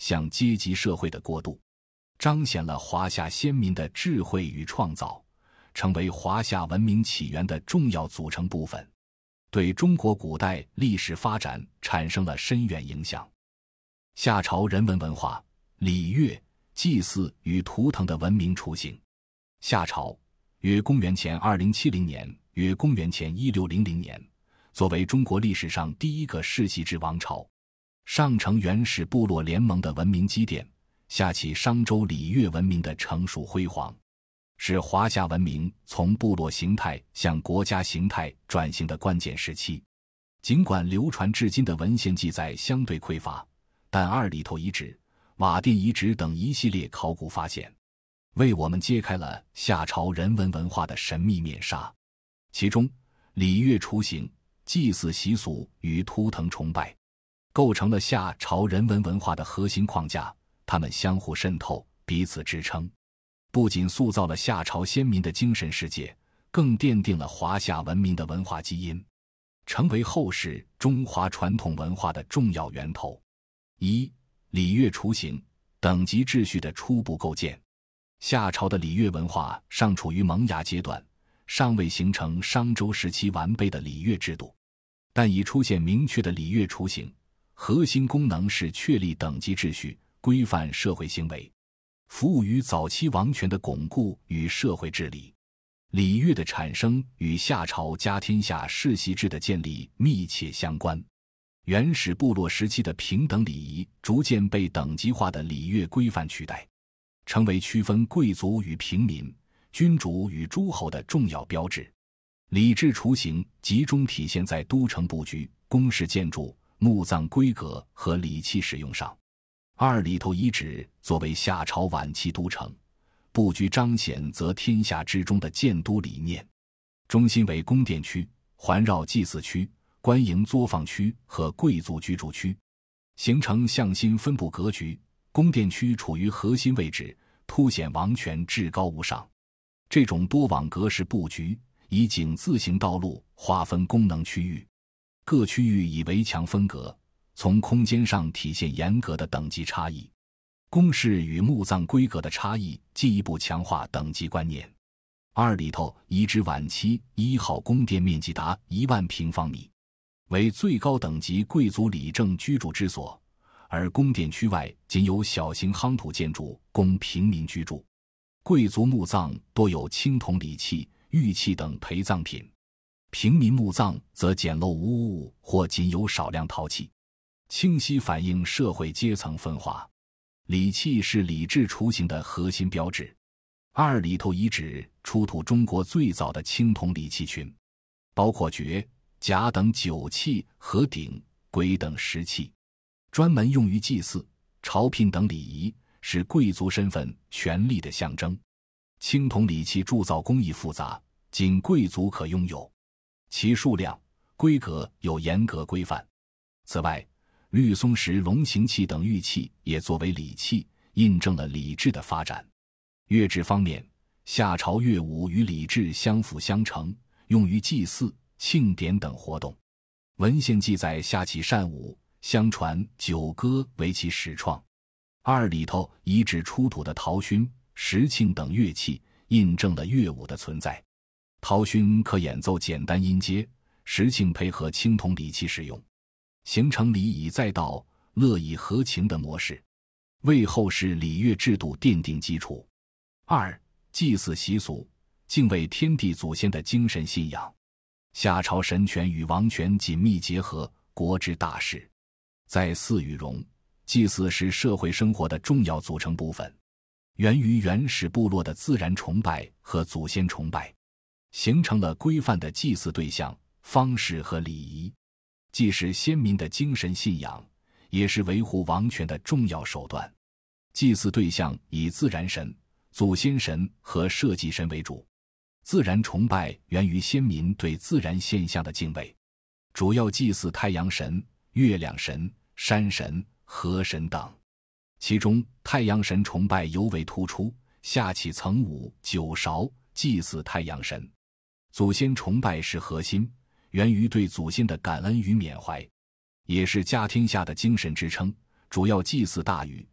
向阶级社会的过渡，彰显了华夏先民的智慧与创造，成为华夏文明起源的重要组成部分，对中国古代历史发展产生了深远影响。夏朝人文文化、礼乐、祭祀与图腾的文明雏形。夏朝约公元前2070年，约公元前1600年，作为中国历史上第一个世袭制王朝，上承原始部落联盟的文明积淀，下启商周礼乐文明的成熟辉煌，是华夏文明从部落形态向国家形态转型的关键时期。尽管流传至今的文献记载相对匮乏，但二里头遗址、瓦店遗址等一系列考古发现，为我们揭开了夏朝人文文化的神秘面纱。其中，礼乐雏形、祭祀习俗与图腾崇拜，构成了夏朝人文文化的核心框架，它们相互渗透，彼此支撑，不仅塑造了夏朝先民的精神世界，更奠定了华夏文明的文化基因，成为后世中华传统文化的重要源头。一、礼乐雏形、等级秩序的初步构建。夏朝的礼乐文化尚处于萌芽阶段，尚未形成商周时期完备的礼乐制度，但已出现明确的礼乐雏形，核心功能是确立等级秩序，规范社会行为，服务于早期王权的巩固与社会治理。礼乐的产生与夏朝家天下世袭制的建立密切相关。原始部落时期的平等礼仪逐渐被等级化的礼乐规范取代，成为区分贵族与平民、君主与诸侯的重要标志。礼制雏形集中体现在都城布局、宫室建筑、墓葬规格和礼器使用上。二里头遗址作为夏朝晚期都城，布局彰显则天下之中的建都理念。中心为宫殿区，环绕祭祀区、官营作坊区和贵族居住区，形成向心分布格局。宫殿区处于核心位置，凸显王权至高无上。这种多网格式布局以井字形道路划分功能区域，各区域以围墙分隔，从空间上体现严格的等级差异。宫室与墓葬规格的差异进一步强化等级观念。二里头遗址晚期1号宫殿面积达1万平方米，为最高等级贵族理政居住之所，而宫殿区外仅有小型夯土建筑供平民居住。贵族墓葬多有青铜礼器、玉器等陪葬品，平民墓葬则简陋无物或仅有少量陶器，清晰反映社会阶层分化。礼器是礼制雏形的核心标志。二里头遗址出土中国最早的青铜礼器群，包括爵、甲等酒器和鼎、簋等食器，专门用于祭祀、朝聘等礼仪，是贵族身份、权力的象征。青铜礼器铸造工艺复杂，仅贵族可拥有，其数量、规格有严格规范。此外，绿松石龙形器等玉器也作为礼器，印证了礼制的发展。乐制方面，夏朝乐舞与礼制相辅相成，用于祭祀、庆典等活动。文献记载夏启善舞，相传九歌为其始创。二里头遗址出土的陶埙、石磬等乐器，印证了乐舞的存在。陶埙可演奏简单音阶，石磬配合青铜礼器使用，形成礼以载道、乐以和情的模式，为后世礼乐制度奠定基础。二、祭祀习俗，敬畏天地祖先的精神信仰。夏朝神权与王权紧密结合，国之大事，在祀与戎，祭祀是社会生活的重要组成部分，源于原始部落的自然崇拜和祖先崇拜，形成了规范的祭祀对象、方式和礼仪，既是先民的精神信仰，也是维护王权的重要手段。祭祀对象以自然神、祖先神和社稷神为主。自然崇拜源于先民对自然现象的敬畏，主要祭祀太阳神、月亮神、山神、河神等。其中太阳神崇拜尤为突出，夏启曾舞九韶祭祀太阳神。祖先崇拜是核心，源于对祖先的感恩与缅怀，也是家天下的精神支撑，主要祭祀大禹、